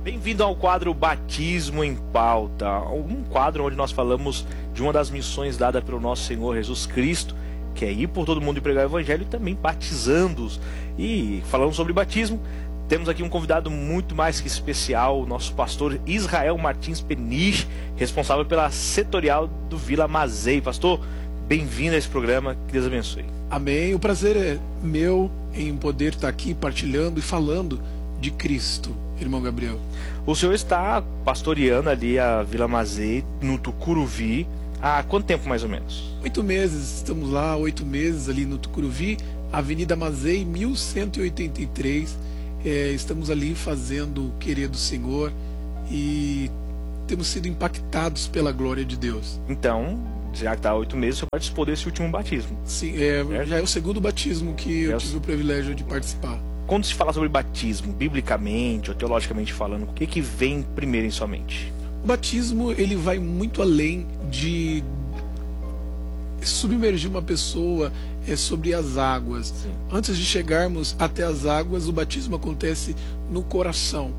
Bem-vindo ao quadro Batismo em Pauta, um quadro onde nós falamos de uma das missões dadas pelo nosso Senhor Jesus Cristo, que é ir por todo mundo e pregar o Evangelho e também batizando-os. E falando sobre batismo, temos aqui um convidado muito mais que especial, o nosso pastor Israel Martins Peniche, responsável pela setorial do Vila Mazei. Pastor, bem-vindo a esse programa, que Deus abençoe. Amém, o prazer é meu em poder estar aqui partilhando e falando de Cristo, irmão Gabriel. O senhor está pastoreando ali a Vila Mazei, no Tucuruvi, há quanto tempo mais ou menos? 8 meses, estamos lá, 8 meses ali no Tucuruvi, Avenida Mazei, 1183. Estamos ali fazendo o querer do Senhor e temos sido impactados pela glória de Deus. Então, já que está há 8 meses, o senhor participou desse último batismo. Sim, já é o segundo batismo que eu tive o privilégio de participar. Quando se fala sobre batismo, biblicamente ou teologicamente falando, o que vem primeiro em sua mente? O batismo, ele vai muito além de submergir uma pessoa sobre as águas. Sim. Antes de chegarmos até as águas, o batismo acontece no coração.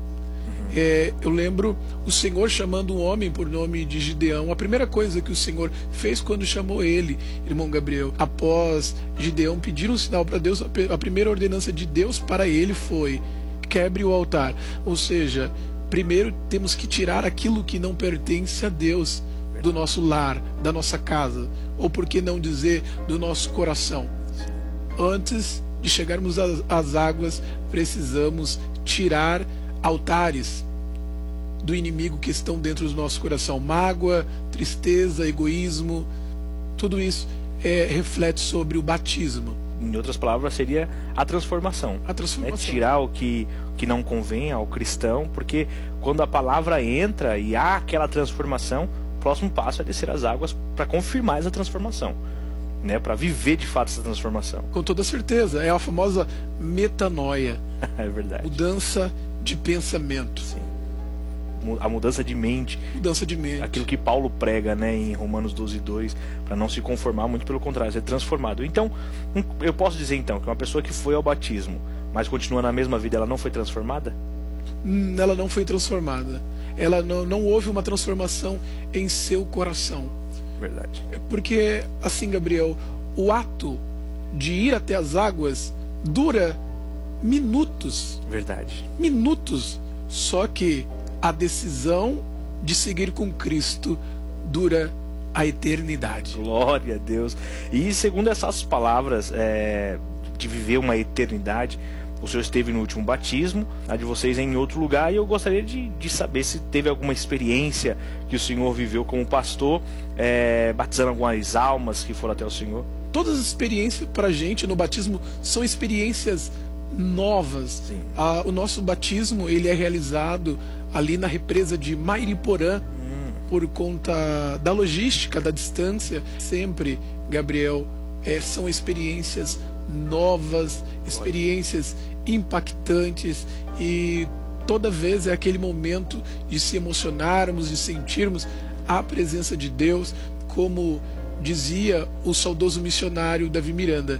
Eu lembro o Senhor chamando um homem por nome de Gideão. A primeira coisa que o Senhor fez quando chamou ele, irmão Gabriel, após Gideão pedir um sinal para Deus, a primeira ordenança de Deus para ele foi: quebre o altar. Ou seja, primeiro temos que tirar aquilo que não pertence a Deus do nosso lar, da nossa casa, ou por que não dizer, do nosso coração. Antes de chegarmos às águas, precisamos tirar altares do inimigo que estão dentro do nosso coração. Mágoa, tristeza, egoísmo, tudo isso reflete sobre o batismo. Em outras palavras, seria a transformação. A transformação. Tirar o que não convém ao cristão, porque quando a palavra entra e há aquela transformação, o próximo passo é descer as águas para confirmar essa transformação, para viver de fato essa transformação. Com toda certeza, é a famosa metanoia. É verdade. Mudança de pensamento. Sim. A mudança de mente. Mudança de mente. Aquilo que Paulo prega, em Romanos 12:2, para não se conformar, muito pelo contrário, ser transformado. Então, eu posso dizer então que uma pessoa que foi ao batismo, mas continua na mesma vida, ela não foi transformada? Ela não foi transformada. Ela não houve uma transformação em seu coração. Verdade. Porque, assim, Gabriel, o ato de ir até as águas dura minutos. Verdade. Minutos. Só que a decisão de seguir com Cristo dura a eternidade. Glória a Deus. E segundo essas palavras de viver uma eternidade, o senhor esteve no último batismo, a de vocês em outro lugar, e eu gostaria de saber se teve alguma experiência que o senhor viveu como pastor, batizando algumas almas que foram até o senhor. Todas as experiências para a gente no batismo são experiências novas. Sim. O nosso batismo, ele é realizado ali na represa de Mairiporã, por conta da logística, da distância. Sempre, Gabriel, são experiências novas, experiências impactantes, e toda vez é aquele momento de se emocionarmos, de sentirmos a presença de Deus, como dizia o saudoso missionário Davi Miranda.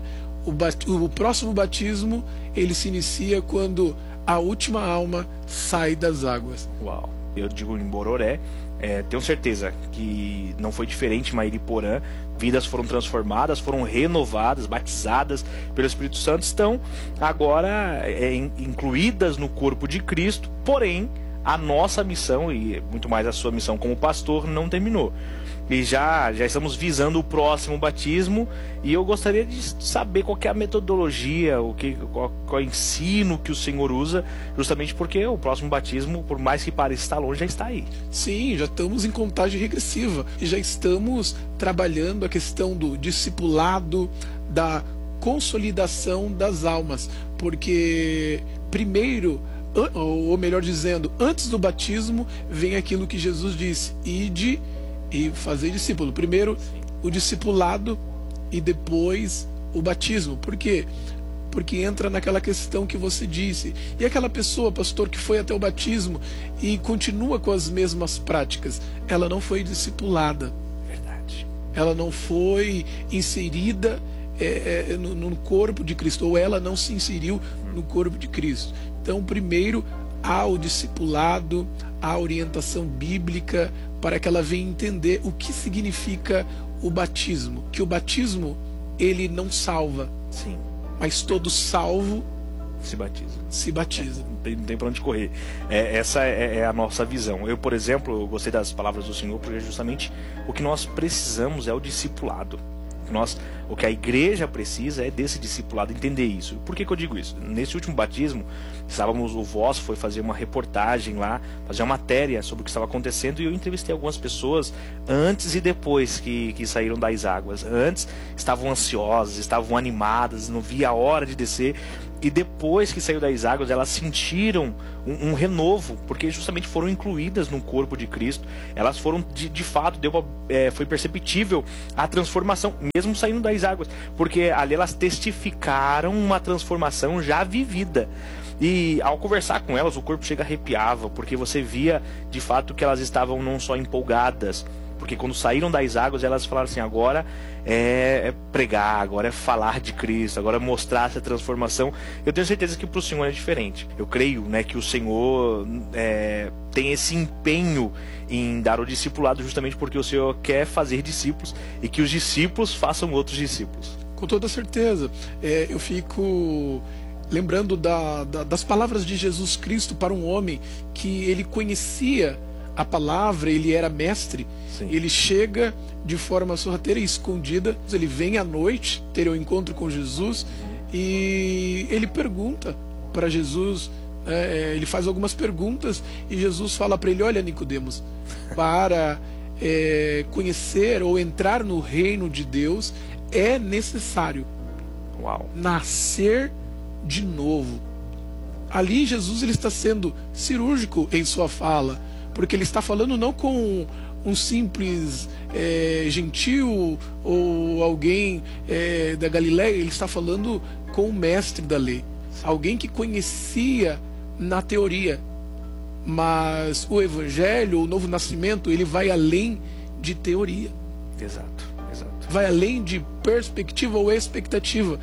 O próximo batismo, ele se inicia quando a última alma sai das águas. Uau! Eu digo em Bororé, tenho certeza que não foi diferente em Mairiporã. Vidas foram transformadas, foram renovadas, batizadas pelo Espírito Santo, estão agora incluídas no corpo de Cristo. Porém, a nossa missão, e muito mais a sua missão como pastor, não terminou. E já estamos visando o próximo batismo, e eu gostaria de saber qual que é a metodologia, qual é o ensino que o Senhor usa, justamente porque o próximo batismo, por mais que pareça estar longe, já está aí. Sim, já estamos em contagem regressiva, e já estamos trabalhando a questão do discipulado, da consolidação das almas, porque primeiro, ou melhor dizendo, antes do batismo, vem aquilo que Jesus disse: ide e fazer discípulo. Primeiro o discipulado e depois o batismo. Por quê? Porque entra naquela questão que você disse. E aquela pessoa, pastor, que foi até o batismo e continua com as mesmas práticas, ela não foi discipulada. Verdade. Ela não foi inserida no corpo de Cristo, ou ela não se inseriu no corpo de Cristo. Então, primeiro, ao discipulado, à orientação bíblica, para que ela venha entender o que significa o batismo. Que o batismo, ele não salva, Sim. mas todo salvo Se batiza. se batiza. Não tem pra onde correr. Essa é a nossa visão. Eu, por exemplo, eu gostei das palavras do Senhor, porque justamente o que nós precisamos é o discipulado. O que a igreja precisa é desse discipulado, entender isso. Por que eu digo isso? Nesse último batismo, o Voz foi fazer uma reportagem lá, fazer uma matéria sobre o que estava acontecendo, e eu entrevistei algumas pessoas antes e depois que saíram das águas. Antes estavam ansiosas, estavam animadas, não via a hora de descer, e depois que saiu das águas, elas sentiram um renovo, porque justamente foram incluídas no corpo de Cristo. Elas foram, de fato, foi perceptível a transformação, mesmo saindo das águas, porque ali elas testificaram uma transformação já vivida. E ao conversar com elas, o corpo chega arrepiava, porque você via de fato que elas estavam não só empolgadas, porque quando saíram das águas, elas falaram assim: agora é pregar, agora é falar de Cristo, agora é mostrar essa transformação. Eu tenho certeza que para o Senhor é diferente. Eu creio, né, que o Senhor tem esse empenho em dar o discipulado, justamente porque o Senhor quer fazer discípulos e que os discípulos façam outros discípulos. Com toda certeza. Eu fico lembrando das palavras de Jesus Cristo para um homem que ele conhecia a palavra, ele era mestre. Sim. Ele chega de forma sorrateira e escondida, ele vem à noite ter um encontro com Jesus, e ele pergunta para Jesus, ele faz algumas perguntas, e Jesus fala para ele: olha, Nicodemos, para conhecer ou entrar no reino de Deus é necessário nascer de novo. Ali Jesus, ele está sendo cirúrgico em sua fala, porque ele está falando não com um simples gentil ou alguém da Galileia. Ele está falando com o mestre da lei, alguém que conhecia na teoria, mas o evangelho, o novo nascimento, ele vai além de teoria. Exato. Vai além de perspectiva ou expectativa.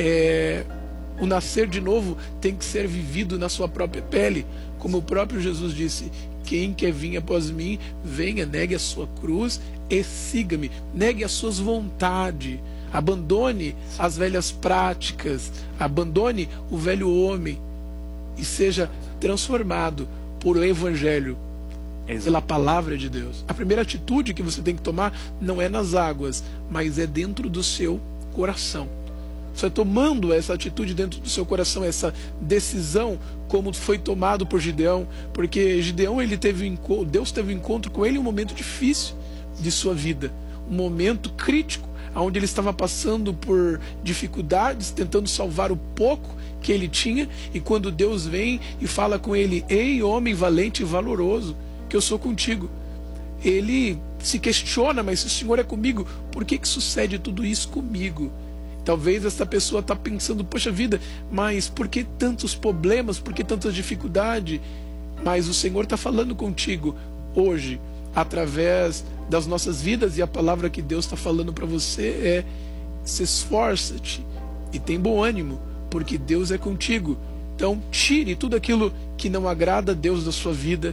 O nascer de novo tem que ser vivido na sua própria pele, como o próprio Jesus disse: quem quer vir após mim, venha, negue a sua cruz e siga-me. Negue as suas vontades, abandone as velhas práticas, abandone o velho homem e seja transformado por o evangelho, pela palavra de Deus. A primeira atitude que você tem que tomar não é nas águas, mas é dentro do seu coração. Você tomando essa atitude dentro do seu coração, essa decisão, como foi tomado por Gideão, porque Gideão, Deus teve um encontro com ele em um momento difícil de sua vida, um momento crítico, onde ele estava passando por dificuldades, tentando salvar o pouco que ele tinha, e quando Deus vem e fala com ele: ei, homem valente e valoroso, que eu sou contigo. Ele se questiona: mas se o Senhor é comigo, por que sucede tudo isso comigo? Talvez essa pessoa está pensando: poxa vida, mas por que tantos problemas, por que tanta dificuldade? Mas o Senhor está falando contigo hoje, através das nossas vidas, e a palavra que Deus está falando para você é: se esforça-te e tem bom ânimo, porque Deus é contigo. Então tire tudo aquilo que não agrada a Deus da sua vida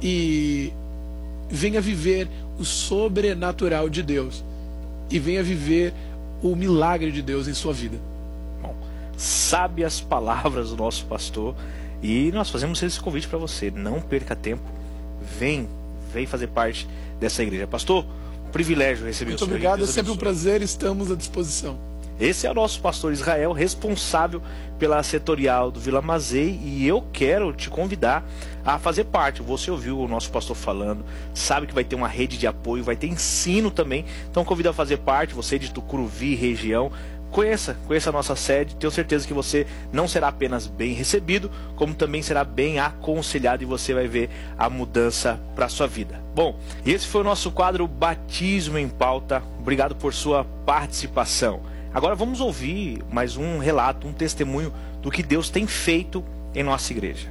e venha viver o sobrenatural de Deus, e venha viver o milagre de Deus em sua vida. Bom, sabe as palavras do nosso pastor, e nós fazemos esse convite para você: não perca tempo, vem fazer parte dessa igreja. Pastor, um privilégio receber o senhor. Muito obrigado, é sempre um prazer, estamos à disposição. Esse é o nosso pastor Israel, responsável pela setorial do Vila Mazei, e eu quero te convidar a fazer parte. Você ouviu o nosso pastor falando, sabe que vai ter uma rede de apoio, vai ter ensino também, então convido a fazer parte. Você de Tucuruvi, região, conheça a nossa sede. Tenho certeza que você não será apenas bem recebido, como também será bem aconselhado, e você vai ver a mudança para a sua vida. Bom, esse foi o nosso quadro Batismo em Pauta. Obrigado por sua participação. Agora vamos ouvir mais um relato, um testemunho do que Deus tem feito em nossa igreja.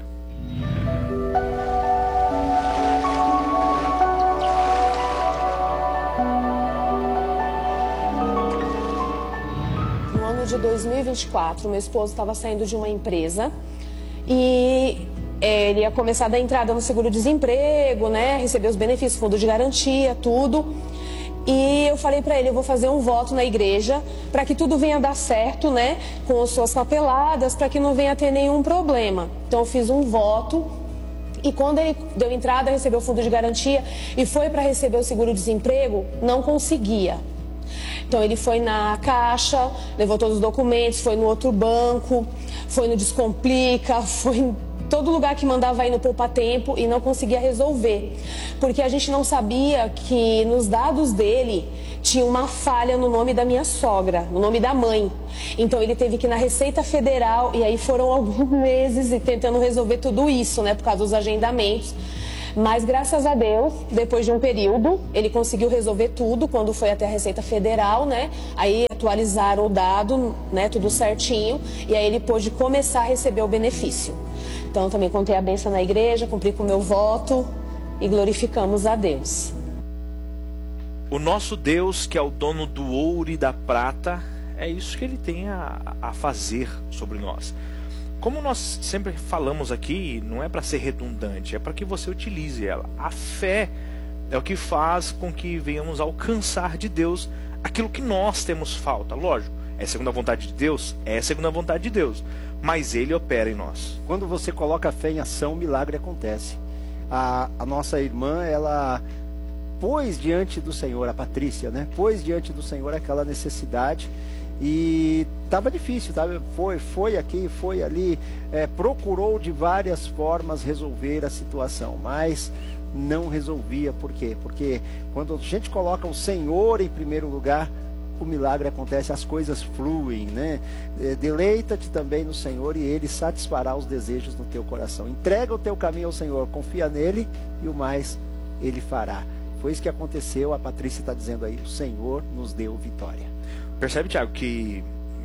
No ano de 2024, meu esposo estava saindo de uma empresa e Ele ia começar a dar entrada no seguro-desemprego, né? Receber os benefícios, fundo de garantia, tudo. E eu falei para ele, eu vou fazer um voto na igreja para que tudo venha dar certo, né? Com as suas papeladas, para que não venha ter nenhum problema. Então eu fiz um voto e quando ele deu entrada, recebeu o fundo de garantia e foi para receber o seguro-desemprego, não conseguia. Então ele foi na Caixa, levou todos os documentos, foi no outro banco, foi no Descomplica, foi em todo lugar que mandava ir no Poupa Tempo e não conseguia resolver. Porque a gente não sabia que nos dados dele tinha uma falha no nome da minha sogra, no nome da mãe. Então ele teve que ir na Receita Federal e aí foram alguns meses e tentando resolver tudo isso, né, por causa dos agendamentos. Mas graças a Deus, depois de um período, ele conseguiu resolver tudo quando foi até a Receita Federal, né? Aí atualizaram o dado, né, tudo certinho, e aí ele pôde começar a receber o benefício. Então também contei a bênção na igreja, cumpri com o meu voto e glorificamos a Deus. O nosso Deus, que é o dono do ouro e da prata, é isso que ele tem a fazer sobre nós. Como nós sempre falamos aqui, não é para ser redundante, é para que você utilize ela. A fé é o que faz com que venhamos alcançar de Deus aquilo que nós temos falta. Lógico, é segundo a vontade de Deus? É segundo a vontade de Deus, mas Ele opera em nós. Quando você coloca a fé em ação, o milagre acontece. A nossa irmã, ela pôs diante do Senhor, a Patrícia, né? Pôs diante do Senhor aquela necessidade. E estava difícil, tá? Foi aqui, foi ali, procurou de várias formas resolver a situação, mas não resolvia. Por quê? Porque quando a gente coloca o Senhor em primeiro lugar, o milagre acontece, as coisas fluem, né? Deleita-te também no Senhor e Ele satisfará os desejos do teu coração. Entrega o teu caminho ao Senhor, confia nele e o mais Ele fará. Foi isso que aconteceu, a Patrícia está dizendo aí, o Senhor nos deu vitória. Percebe, Tiago, que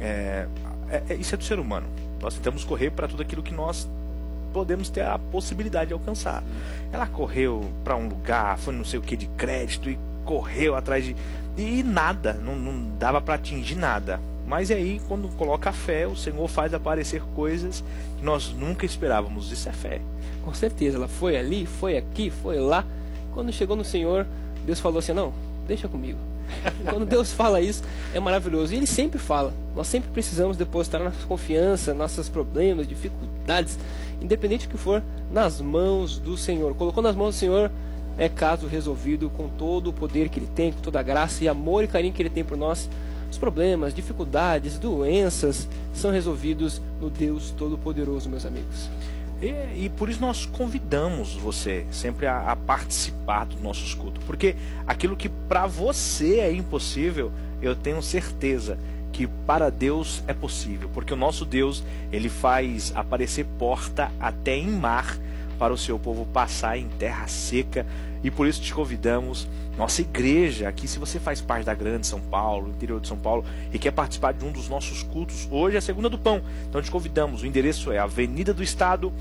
isso é do ser humano. Nós tentamos correr para tudo aquilo que nós podemos ter a possibilidade de alcançar. Ela correu para um lugar, foi não sei o que de crédito e correu atrás de... E nada, não dava para atingir nada. Mas aí, quando coloca a fé, o Senhor faz aparecer coisas que nós nunca esperávamos. Isso é fé. Com certeza, ela foi ali, foi aqui, foi lá. Quando chegou no Senhor, Deus falou assim, não, deixa comigo. Quando Deus fala isso, é maravilhoso. E Ele sempre fala. Nós sempre precisamos depositar nossa confiança, nossos problemas, dificuldades, independente do que for, nas mãos do Senhor. Colocou nas mãos do Senhor, é caso resolvido, com todo o poder que Ele tem, com toda a graça e amor e carinho que Ele tem por nós. Os problemas, dificuldades, doenças são resolvidos no Deus Todo-Poderoso, meus amigos. E por isso nós convidamos você sempre a participar do nosso culto. Porque aquilo que para você é impossível, eu tenho certeza que para Deus é possível. Porque o nosso Deus, Ele faz aparecer porta até em mar para o seu povo passar em terra seca. E por isso te convidamos, nossa igreja aqui, se você faz parte da Grande São Paulo, interior de São Paulo, e quer participar de um dos nossos cultos, hoje é a Segunda do Pão. Então te convidamos, o endereço é Avenida do Estado,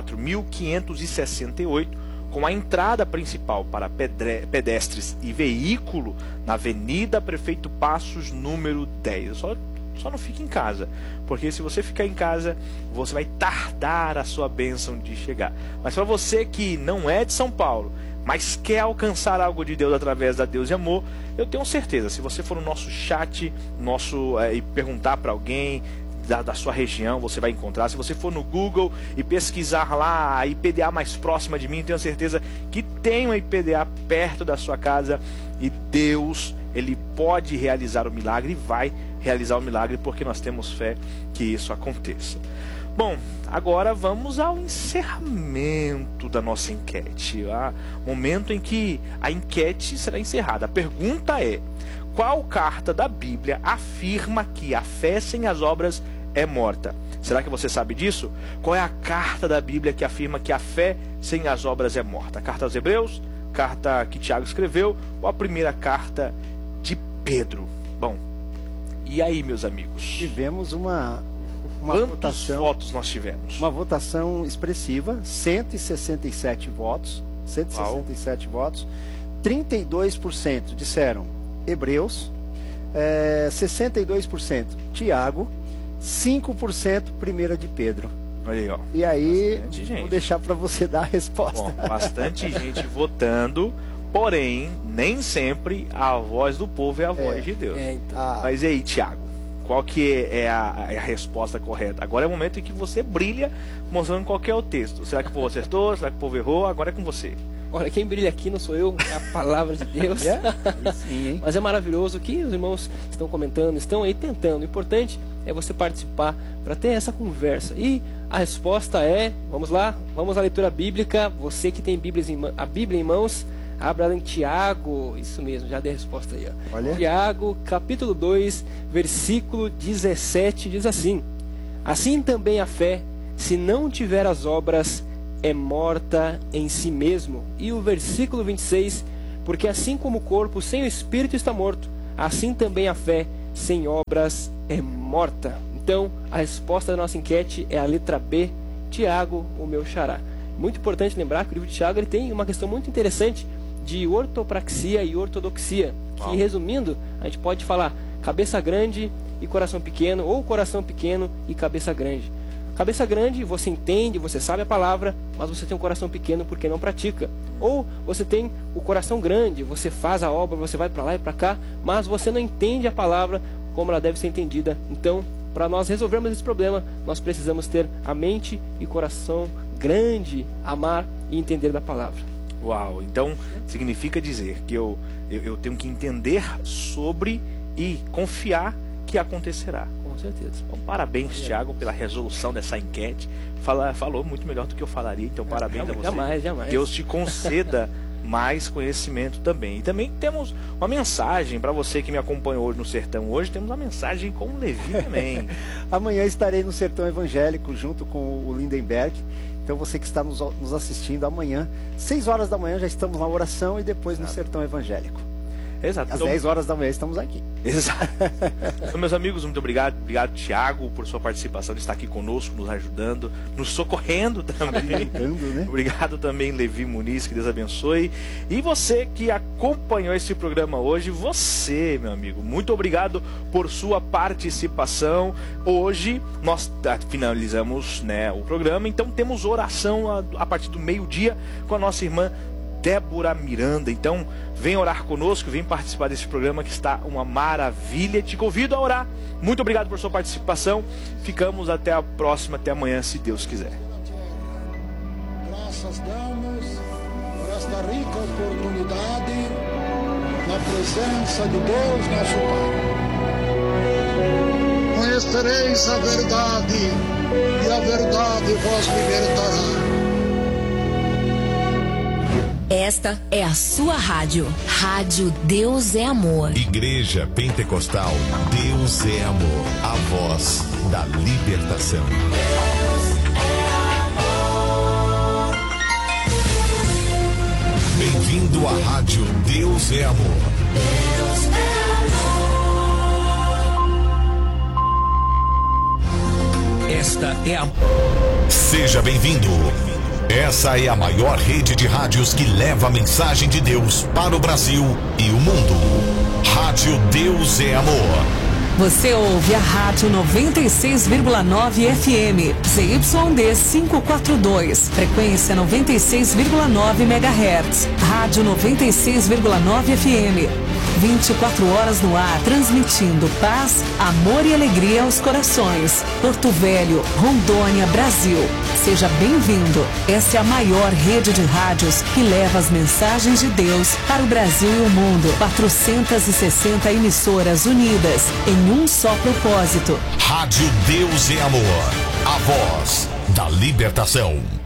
4568, com a entrada principal para pedestres e veículo na Avenida Prefeito Passos, número 10. Só não fique em casa, porque se você ficar em casa, você vai tardar a sua bênção de chegar. Mas para você que não é de São Paulo, mas quer alcançar algo de Deus através da Deus e Amor, eu tenho certeza, se você for no nosso chat, e perguntar para alguém da sua região, você vai encontrar. Se você for no Google e pesquisar lá a IPDA mais próxima de mim, tenho certeza que tem uma IPDA perto da sua casa, e Deus, Ele pode realizar o milagre e vai realizar o milagre, porque nós temos fé que isso aconteça. Bom, agora vamos ao encerramento da nossa enquete. Momento em que a enquete será encerrada. A pergunta é: qual carta da Bíblia afirma que a fé sem as obras é morta? Será que você sabe disso? Qual é a carta da Bíblia que afirma que a fé sem as obras é morta? A carta aos Hebreus, carta que Tiago escreveu, ou a primeira carta de Pedro? Bom, e aí, meus amigos? Tivemos uma Quantos votação, votos nós tivemos? Uma votação expressiva, 167 votos, 167 votos, 32% disseram Hebreus, 62% Tiago, 5% 1 de Pedro. Olha aí, ó. E aí, Bastante gente. vou deixar para você dar a resposta. Bom, bastante gente votando, porém, nem sempre a voz do povo é a voz de Deus. Então. Mas e aí, Tiago? Qual que é a resposta correta? Agora é o momento em que você brilha mostrando qual que é o texto. Será que o povo acertou? Será que o povo errou? Agora é com você. Olha, quem brilha aqui não sou eu, é a palavra de Deus. Sim, hein? Mas é maravilhoso que os irmãos estão comentando, estão aí tentando. O importante é você participar para ter essa conversa. E a resposta é, vamos lá, vamos à leitura bíblica. Você que tem a Bíblia em mãos, abra em Tiago, isso mesmo, já dei a resposta aí. Ó. Olha. Tiago, capítulo 2, versículo 17, diz assim: assim também a fé, se não tiver as obras, é morta em si mesmo. E o versículo 26, porque assim como o corpo sem o espírito está morto, assim também a fé sem obras é morta. Então, a resposta da nossa enquete é a letra B, Tiago, o meu xará. Muito importante lembrar que o livro de Tiago ele tem uma questão muito interessante de ortopraxia e ortodoxia, que resumindo, a gente pode falar cabeça grande e coração pequeno, ou coração pequeno e cabeça grande. Cabeça grande, você entende, você sabe a palavra, mas você tem um coração pequeno porque não pratica. Ou você tem o coração grande, você faz a obra, você vai para lá e para cá, mas você não entende a palavra como ela deve ser entendida. Então, para nós resolvermos esse problema, nós precisamos ter a mente e coração grande, amar e entender da palavra. Uau, então significa dizer que eu tenho que entender sobre e confiar que acontecerá. Com certeza. Então, parabéns, Tiago, pela resolução dessa enquete. Falou muito melhor do que eu falaria, então parabéns a você. Jamais. Deus te conceda mais conhecimento também. E também temos uma mensagem para você que me acompanhou hoje no Sertão. Hoje temos uma mensagem com o Levi também. Amanhã estarei no Sertão Evangélico junto com o Lindenberg. Então você que está nos assistindo amanhã, 6 horas da manhã já estamos na oração e depois no Sertão Evangélico. Exato. Às 10 horas da manhã estamos aqui. Exato. Então, meus amigos, muito obrigado. Obrigado, Tiago, por sua participação, de estar aqui conosco, nos ajudando, nos socorrendo também. Né? Obrigado também, Levi Muniz, que Deus abençoe. E você que acompanhou esse programa hoje, você, meu amigo, muito obrigado por sua participação. Hoje nós finalizamos, né, o programa, então temos oração a partir do meio-dia com a nossa irmã Débora Miranda. Então vem orar conosco, vem participar desse programa que está uma maravilha. Te convido a orar. Muito obrigado por sua participação. Ficamos até a próxima, até amanhã, se Deus quiser. Graças damos por esta rica oportunidade na presença de Deus nosso Pai. Conhecereis a verdade e a verdade vos libertará. Esta é a sua rádio. Rádio Deus é Amor. Igreja Pentecostal Deus é Amor. A voz da libertação. Bem-vindo à Rádio Deus é Amor. Deus é amor. Esta é a... Seja bem-vindo. Essa é a maior rede de rádios que leva a mensagem de Deus para o Brasil e o mundo. Rádio Deus é Amor. Você ouve a Rádio 96,9 FM, ZYD 542, frequência 96,9 MHz. Rádio 96,9 FM. 24 horas no ar, transmitindo paz, amor e alegria aos corações. Porto Velho, Rondônia, Brasil. Seja bem-vindo. Essa é a maior rede de rádios que leva as mensagens de Deus para o Brasil e o mundo. 460 emissoras unidas em um só propósito. Rádio Deus é Amor. A voz da libertação.